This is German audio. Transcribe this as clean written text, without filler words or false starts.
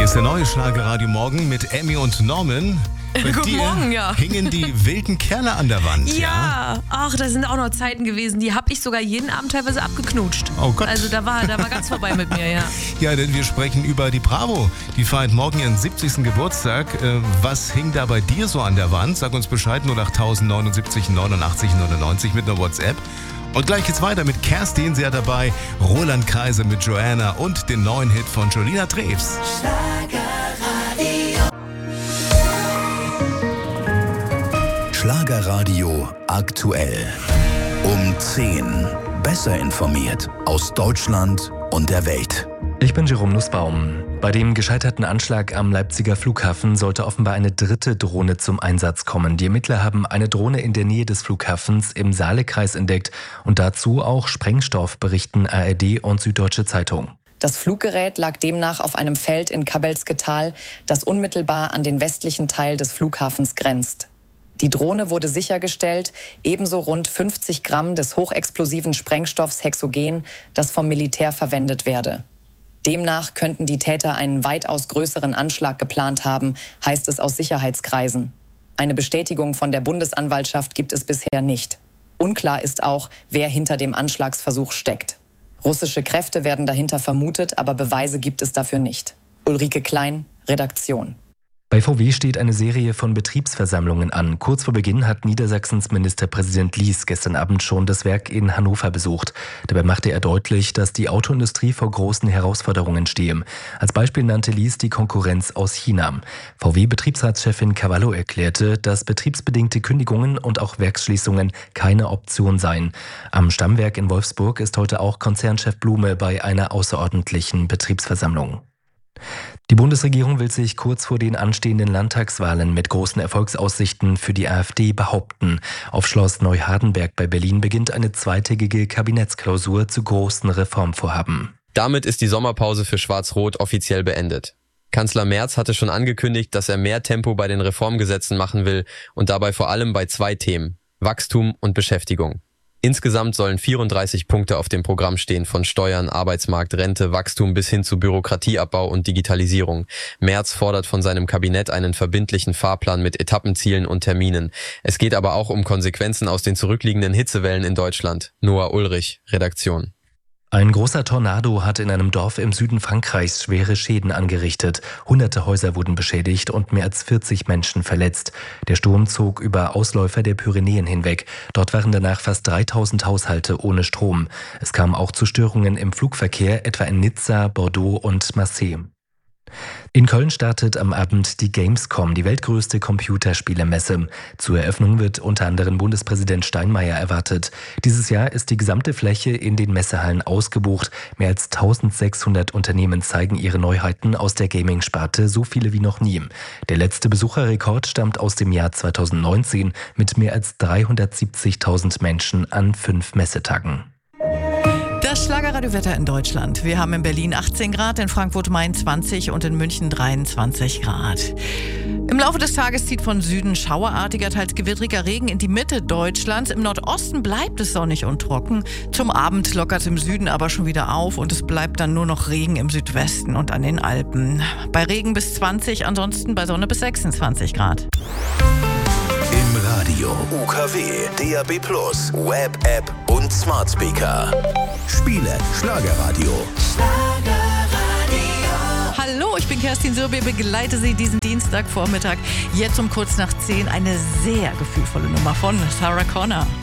Hier ist der neue Schlagerradio Morgen mit Emmy und Norman. Bei Guten dir Morgen, ja. hingen die wilden Kerle an der Wand. Ja, ach, da sind auch noch Zeiten gewesen, die habe ich sogar jeden Abend teilweise abgeknutscht. Oh Gott. Also da war ganz vorbei mit mir, ja. Ja, denn wir sprechen über die Bravo. Die feiert morgen ihren 70. Geburtstag. Was hing da bei dir so an der Wand? Sag uns Bescheid, 08079 89 99 mit einer WhatsApp. Und gleich geht's weiter mit Kerstin, sie hat dabei Roland Kaiser mit Joanna und den neuen Hit von Jolina Treves. Schlagerradio aktuell. Um 10. Besser informiert aus Deutschland und der Welt. Ich bin Jerome Nussbaum. Bei dem gescheiterten Anschlag am Leipziger Flughafen sollte offenbar eine dritte Drohne zum Einsatz kommen. Die Ermittler haben eine Drohne in der Nähe des Flughafens im Saalekreis entdeckt und dazu auch Sprengstoff, berichten ARD und Süddeutsche Zeitung. Das Fluggerät lag demnach auf einem Feld in Kabelske Tal, das unmittelbar an den westlichen Teil des Flughafens grenzt. Die Drohne wurde sichergestellt, ebenso rund 50 Gramm des hochexplosiven Sprengstoffs Hexogen, das vom Militär verwendet werde. Demnach könnten die Täter einen weitaus größeren Anschlag geplant haben, heißt es aus Sicherheitskreisen. Eine Bestätigung von der Bundesanwaltschaft gibt es bisher nicht. Unklar ist auch, wer hinter dem Anschlagsversuch steckt. Russische Kräfte werden dahinter vermutet, aber Beweise gibt es dafür nicht. Ulrike Klein, Redaktion. Bei VW steht eine Serie von Betriebsversammlungen an. Kurz vor Beginn hat Niedersachsens Ministerpräsident Lies gestern Abend schon das Werk in Hannover besucht. Dabei machte er deutlich, dass die Autoindustrie vor großen Herausforderungen stehe. Als Beispiel nannte Lies die Konkurrenz aus China. VW-Betriebsratschefin Cavallo erklärte, dass betriebsbedingte Kündigungen und auch Werksschließungen keine Option seien. Am Stammwerk in Wolfsburg ist heute auch Konzernchef Blume bei einer außerordentlichen Betriebsversammlung. Die Bundesregierung will sich kurz vor den anstehenden Landtagswahlen mit großen Erfolgsaussichten für die AfD behaupten. Auf Schloss Neuhardenberg bei Berlin beginnt eine zweitägige Kabinettsklausur zu großen Reformvorhaben. Damit ist die Sommerpause für Schwarz-Rot offiziell beendet. Kanzler Merz hatte schon angekündigt, dass er mehr Tempo bei den Reformgesetzen machen will und dabei vor allem bei zwei Themen: Wachstum und Beschäftigung. Insgesamt sollen 34 Punkte auf dem Programm stehen, von Steuern, Arbeitsmarkt, Rente, Wachstum bis hin zu Bürokratieabbau und Digitalisierung. Merz fordert von seinem Kabinett einen verbindlichen Fahrplan mit Etappenzielen und Terminen. Es geht aber auch um Konsequenzen aus den zurückliegenden Hitzewellen in Deutschland. Noah Ulrich, Redaktion. Ein großer Tornado hat in einem Dorf im Süden Frankreichs schwere Schäden angerichtet. Hunderte Häuser wurden beschädigt und mehr als 40 Menschen verletzt. Der Sturm zog über Ausläufer der Pyrenäen hinweg. Dort waren danach fast 3000 Haushalte ohne Strom. Es kam auch zu Störungen im Flugverkehr, etwa in Nizza, Bordeaux und Marseille. In Köln startet am Abend die Gamescom, die weltgrößte Computerspielemesse. Zur Eröffnung wird unter anderem Bundespräsident Steinmeier erwartet. Dieses Jahr ist die gesamte Fläche in den Messehallen ausgebucht. Mehr als 1600 Unternehmen zeigen ihre Neuheiten aus der Gaming-Sparte, so viele wie noch nie. Der letzte Besucherrekord stammt aus dem Jahr 2019 mit mehr als 370.000 Menschen an 5 Messetagen. Das Schlagerradiowetter in Deutschland. Wir haben in Berlin 18 Grad, in Frankfurt Main 20 und in München 23 Grad. Im Laufe des Tages zieht von Süden schauerartiger, teils gewittriger Regen in die Mitte Deutschlands. Im Nordosten bleibt es sonnig und trocken. Zum Abend lockert es im Süden aber schon wieder auf und es bleibt dann nur noch Regen im Südwesten und an den Alpen. Bei Regen bis 20, ansonsten bei Sonne bis 26 Grad. Im Radio, UKW, DAB+, Web-App und Smart Speaker. Spiele Schlagerradio. Hallo, ich bin Kerstin Sürbe, begleite Sie diesen Dienstagvormittag. Jetzt um kurz nach 10 eine sehr gefühlvolle Nummer von Sarah Connor.